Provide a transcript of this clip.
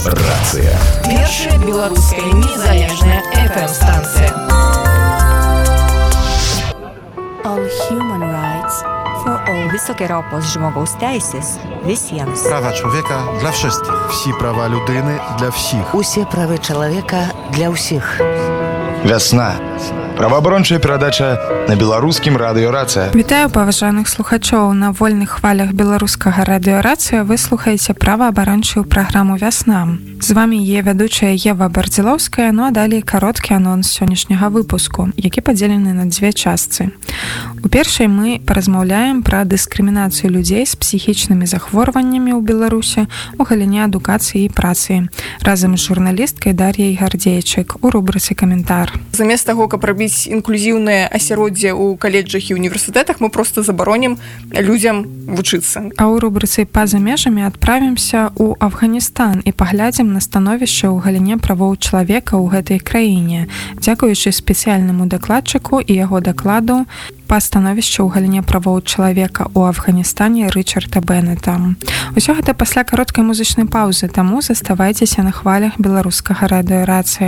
Рацыя. Першая беларуская незалежная FM-станція. All human rights for all. Високі рівень жмогоустейсис visiems. Права чоловіка для всіх. Всі права людини для всіх. Усе правы чалавека для ўсіх. Вясна. Праваабарончая перадача на беларускім радыё «Рацыя». Вітаю паважаных слухачоў. На вольных хвалях беларускага радыё «Рацыя» вы слухаеце праваабарончую праграму «Вясна». З вами є вядучая Ева Бардзілоўская, ну а далей кароткі анонс сённяшняга выпуску, які падзелены на дзве частцы. У першай мы паразмаўляем пра дыскрымінацыю людзей з псіхічнымі захворваннямі ў Беларусі у галіне адукацыі і працы разам з журналісткай Дар'яй Гардзейчык у рубрыцы «Каментар». Замест таго, каб рабіць інклюзіўнае асяроддзе ў каледжах і універсітэтах, мы проста забаронім людзям вучыцца. А ў рубрыцы «Па-за межамі» адправімся ў Афганістан і паглядзім на становішча ў галіне правоў чалавека ў гэтай краіне, дзякуючы спецыяльнаму дакладчыку і яго дакладу па становішчу ў галіне правоў чалавека ў Афганістане Рычарда Беннета. Усё гэта пасля кароткай музычнай паўзы, таму заставайцеся на хвалях беларускага радыё «Рацыя».